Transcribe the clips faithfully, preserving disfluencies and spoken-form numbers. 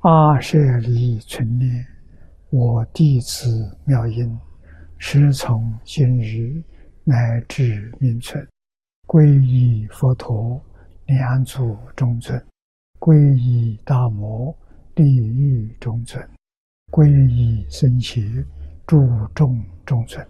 阿舍离存念，我弟子妙音，时从今日乃至命存，皈依佛陀，两足中尊；皈依大摩，利欲中尊；皈依僧伽，诸众中尊。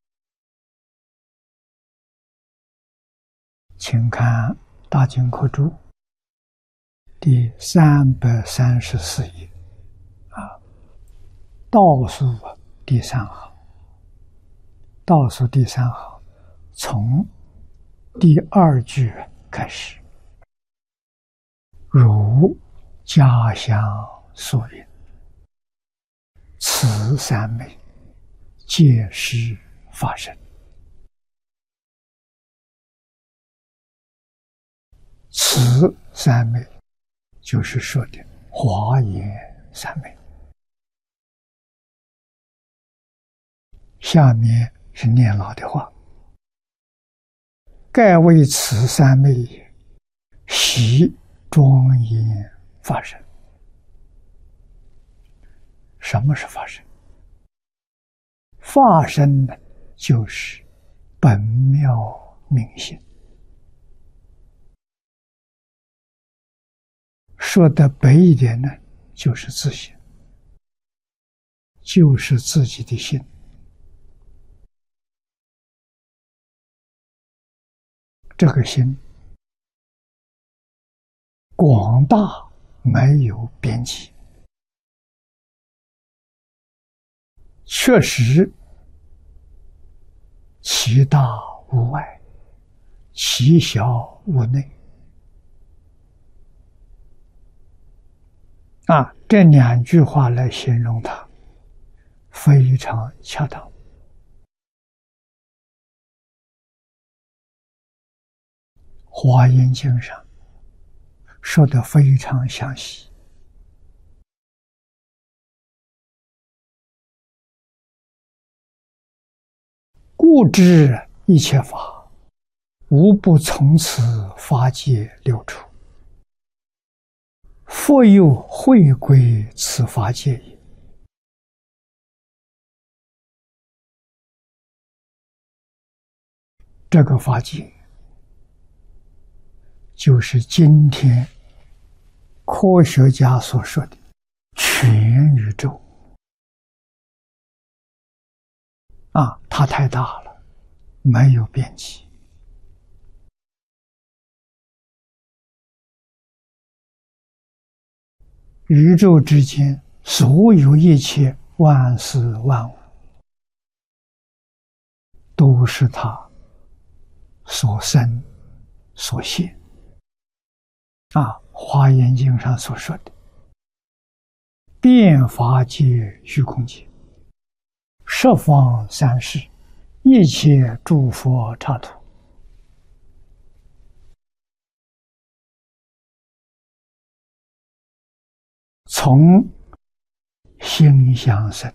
请看《大经科注》第三百三十四页，啊，倒数第三行，倒数第三行，从第二句开始。如家乡所云，此三昧，皆是法身。此三昧就是说的华严三昧。下面是念老的话：盖为此三昧也，习庄严法身。什么是法身？法身呢，就是本妙明心。说的白一点呢，就是自性，就是自己的心。这个心广大，没有边际，确实其大无外，其小无内。啊，这两句话来形容它，非常恰当。华严经上说得非常详细。故知一切法，无不从此法界流出。复又会归此法界也。这个法界就是今天科学家所说的全宇宙啊，它太大了，没有边际。宇宙之间所有一切万事万物，都是它所生所现。啊，《华严经》上所说的遍法界虚空界，十方三世，一切诸佛刹土，从心相生。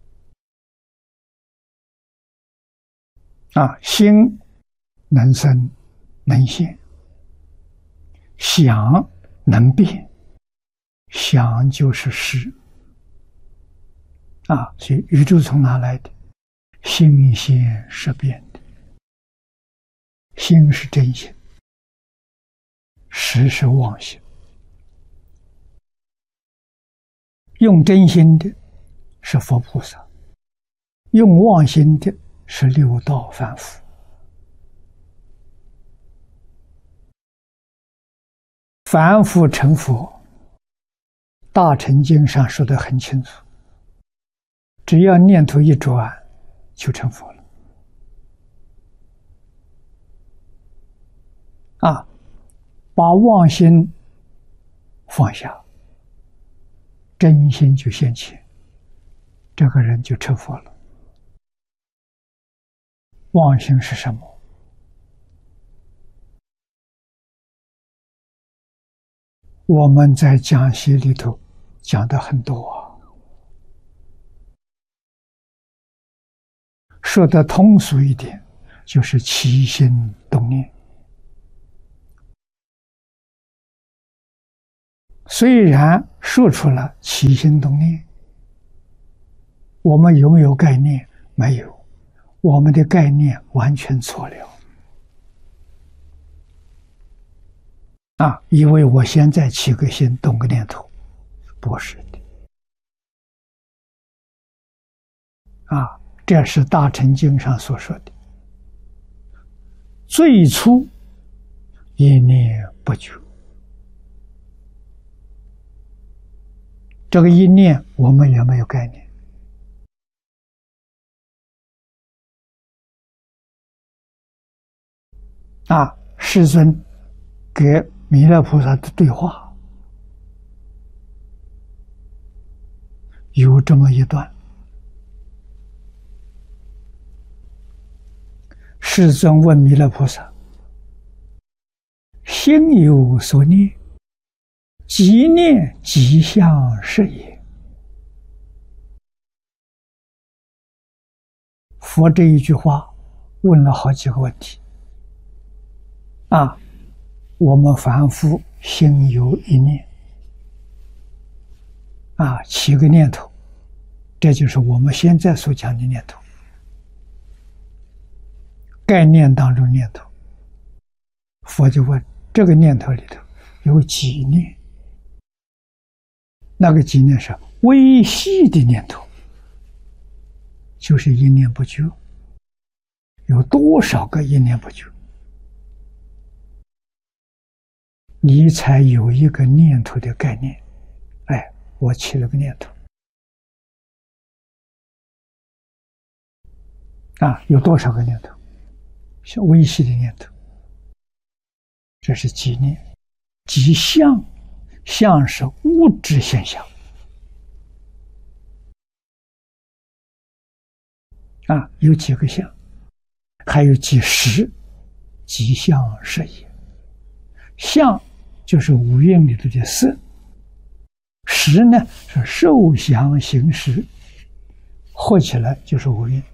啊，心能生能现，想能变，想就是识。啊，所以宇宙从哪来的？心现识变的。心是真心，识是妄心。用真心的是佛菩萨，用妄心的是六道凡夫。凡夫成佛，大乘经上说得很清楚，只要念头一转，就成佛了。啊，把妄心放下，真心就现前，这个人就成佛了。妄心是什么？我们在讲习里头讲的很多啊，说的通俗一点，就是起心动念。 虽然说出了起心动念，我们有没有概念？没有，我们的概念完全错了。啊，以为我现在起个心，动个念头，不是的。啊，这是《大乘经》上所说的，最初一念不觉。这个一念我们也没有概念。啊，世尊给弥勒菩萨的对话有这么一段，世尊问弥勒菩萨：心有所念，即念即相是也。佛这一句话问了好几个问题。啊，我们凡夫心有一念，啊，起个念头，这就是我们现在所讲的念头，概念当中念头。佛就问，这个念头里头有几念？那个几念是微细的念头，就是一念不觉。有多少个一念不觉？你才有一个念头的概念。哎，我起了个念头啊，有多少个念头？像微细的念头，这是几念？即相，相是物质现象啊，有几个相？还有几十，即相是也。相就是五蕴里头的色，识呢是受想行识，合起来就是五蕴。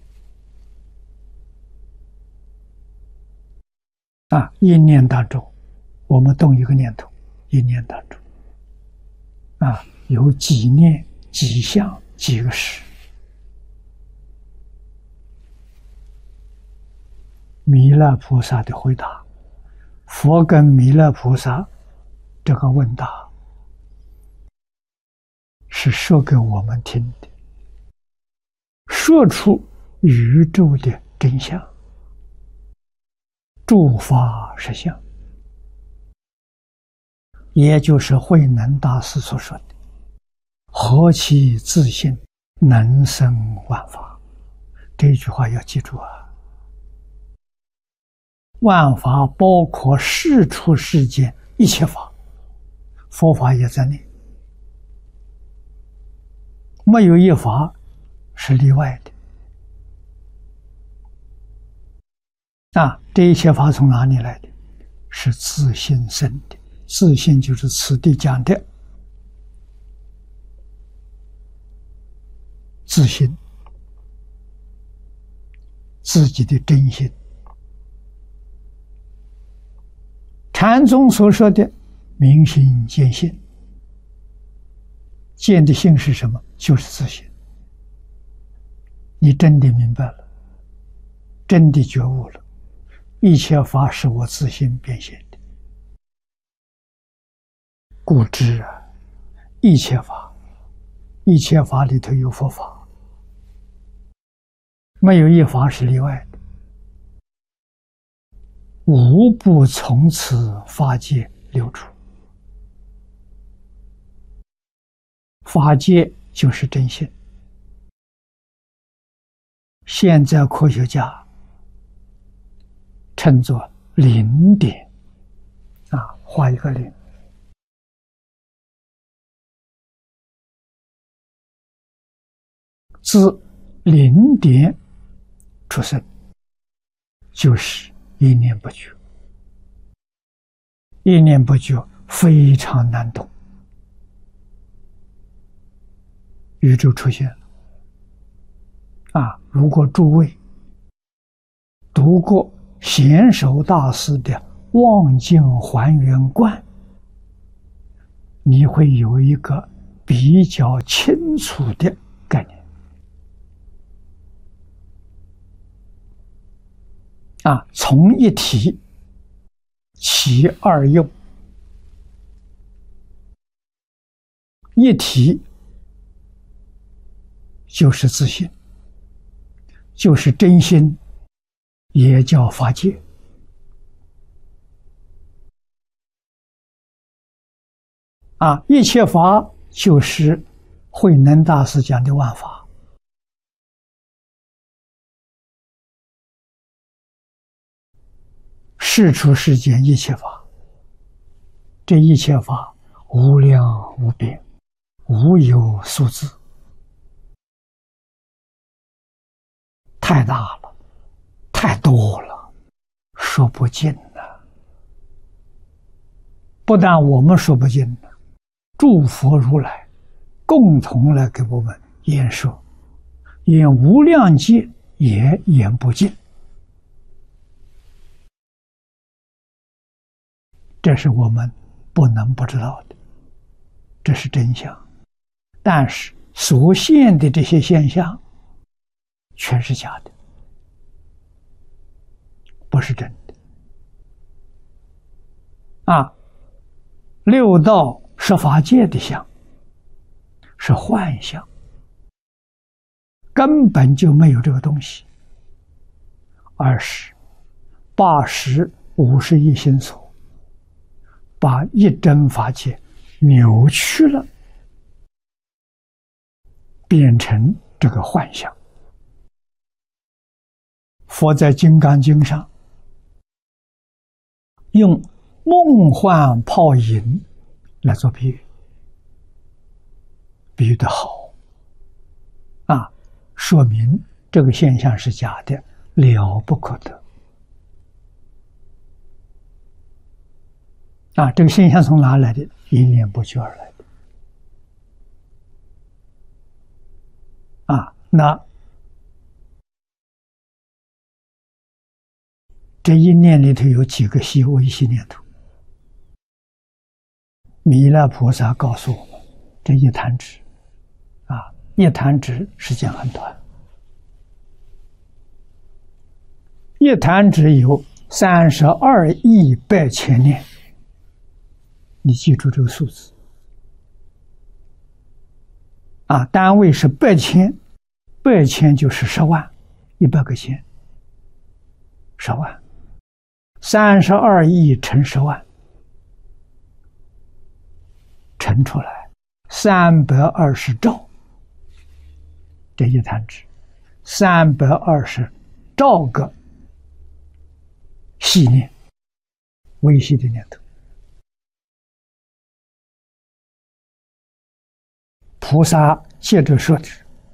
啊，一念当中，我们动一个念头，一念当中，啊，有几念、几相、几个识。弥勒菩萨的回答，佛跟弥勒菩萨这个问答是说给我们听的，说出宇宙的真相，诸法实相，也就是慧能大师所说的何其自性能生万法。这句话要记住啊，万法包括世出世间一切法，佛法也在内，没有一法是例外的。啊，这一切法从哪里来的？是自性生的。自性就是此地讲的自性，自己的真心。禅宗所说的明心见性，见的性是什么？就是自性。你真的明白了，真的觉悟了，一切法是我自性变现的。故知啊，一切法，一切法里头有佛法，没有一法是例外的。无不从此法界流出，法界就是真性。现在科学家称作零点，啊，画一个零，自零点出生，就是一念不觉。一念不觉非常难懂。宇宙出现了啊！如果诸位读过贤首大师的《望境还原观》， 你会有一个比较清楚的概念。啊，从一体起二用，一体就是自信，就是真心，也叫法界。啊，一切法就是慧能大师讲的万法。世出世间一切法，这一切法无量无边，无有数字，太大了，太多了，说不尽了。不但我们说不尽了，诸佛如来共同来给我们演说，演无量劫也演不尽。这是我们不能不知道的，这是真相。但是所现的这些现象全是假的，不是真的。啊，六道十法界的相是幻象，根本就没有这个东西。二十、八十、五十一心所把一真法界扭曲了，变成这个幻象。佛在《金刚经》上用梦幻泡影来做比喻，比喻的好啊，说明这个现象是假的，了不可得。啊，这个现象从哪来的？一念不觉而来的。啊，那这一念里头有几个细微细念头？弥勒菩萨告诉我们，这一弹指，啊，一弹指时间很短，一弹指有三十二亿百千年。你记住这个数字啊，单位是百千，百千就是十万，一百个千，十万，三十二亿乘十万，乘出来三百二十兆，这一弹指，三百二十兆个细念，微细的念头。菩萨接着说的，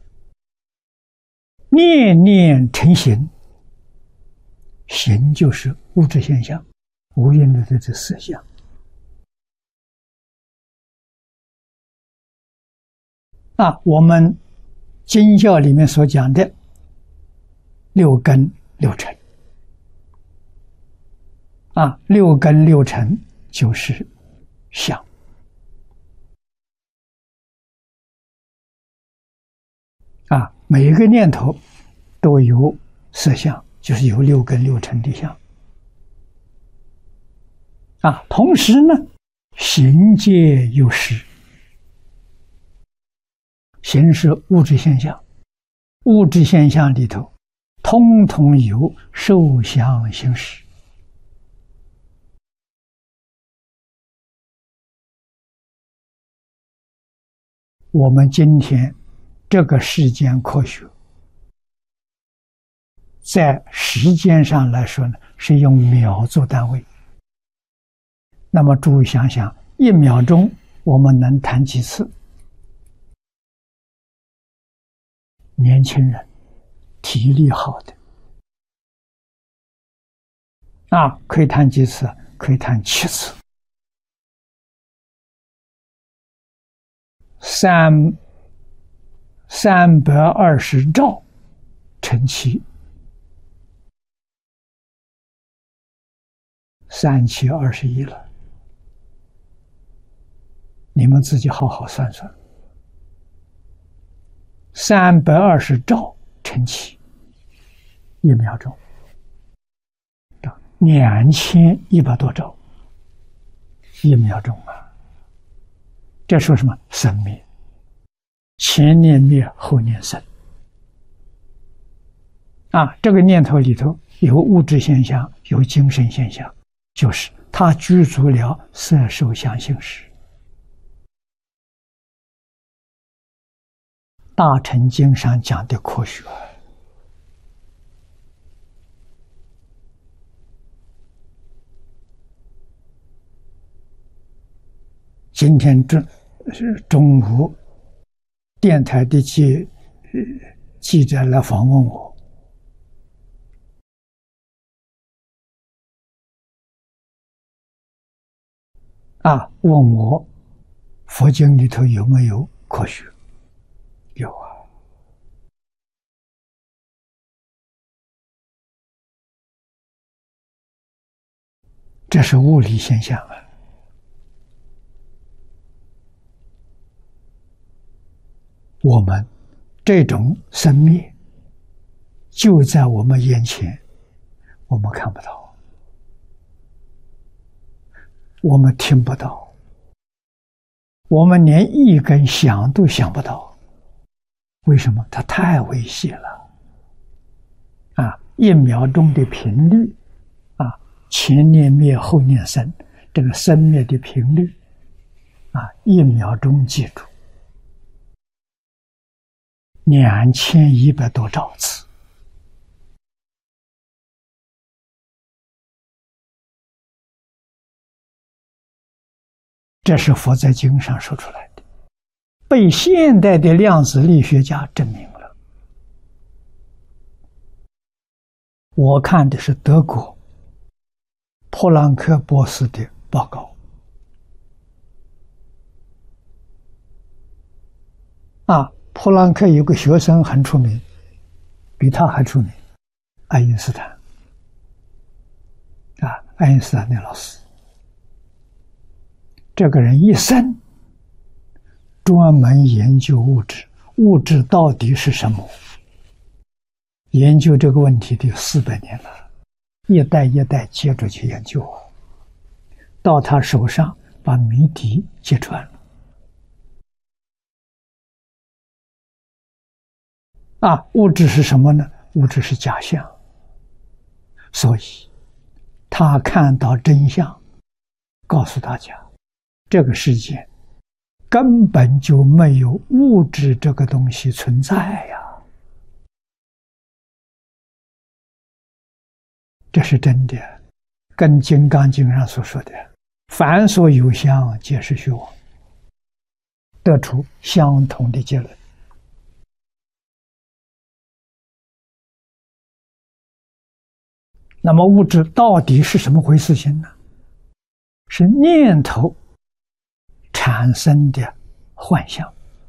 念念成形，形就是物质现象，无云的这色相。啊，我们经教里面所讲的六根六尘，啊，六根六尘就是相。啊，每一个念头都有色相，就是有六根六尘的相。啊，同时呢，形界有识，形是物质现象，物质现象里头，通通有受想行识。我们今天这个世间科学，在时间上来说呢，是用秒做单位。那么诸位想想，一秒钟我们能弹几次？年轻人体力好的啊，可以弹几次？可以弹七次，三三百二十兆乘七，三七二十一了。 你们自己好好算算，三百二十兆乘起一秒钟，两千一百多兆一秒钟啊！这说什么？生灭，前念灭，后念生啊！这个念头里头有物质现象，有精神现象，就是它具足了色受想行识。大乘经上讲的科学，今天中中午电台的记记者来访问我，啊，问我佛经里头有没有科学？有啊，这是物理现象啊。我们这种生灭就在我们眼前，我们看不到，我们听不到，我们连一根想都想不到。为什么？它太微细了啊！一秒钟的频率啊，前念灭后念生，这个生灭的频率啊，一秒钟记住两千一百多兆次。这是佛在经上说出来的，被现代的量子力学家证明了。我看的是德国普朗克博士的报告啊，普朗克有个学生很出名，比他还出名，爱因斯坦啊，爱因斯坦的老师。这个人一生专门研究物质，物质到底是什么？研究这个问题得有四百年了，一代一代接着去研究啊，到他手上把谜底揭穿了。啊，物质是什么呢？物质是假象，所以他看到真相，告诉大家，这个世界根本就没有物质这个东西存在呀，这是真的，跟《金刚经》上所说的“凡所有相，皆是虚妄”得出相同的结论。那么物质到底是什么回事情呢？是念头产生的幻象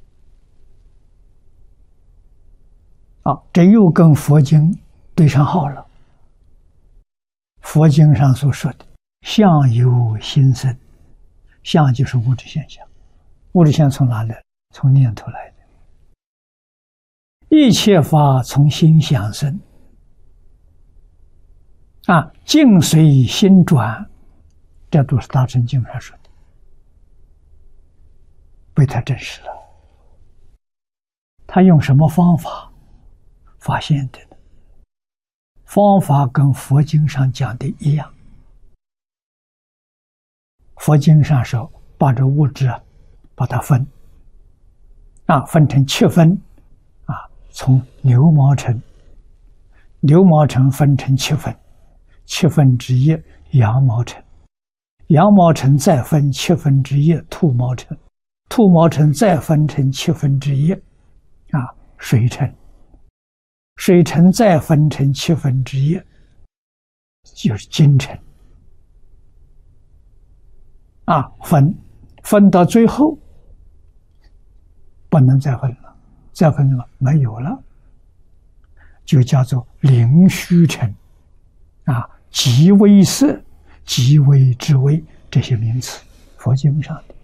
啊，这又跟佛经对上号了。佛经上所说的相由心生，相就是物质现象，物质现象从哪来？从念头来的。一切法从心想生啊，境随心转，这都是大乘经上说的，被他证实了。他用什么方法发现的呢？方法跟佛经上讲的一样。佛经上说，把这物质啊，把它分啊，分成七分啊，从牛毛尘，牛毛尘分成七分，七分之一羊毛尘，羊毛尘再分七分之一兔毛尘，兔毛尘再分成七分之一啊水尘，水尘再分成七分之一就是金尘啊，分分到最后不能再分了，再分了没有了，就叫做灵虚尘啊，极微色、极微之微，这些名词，佛经上的。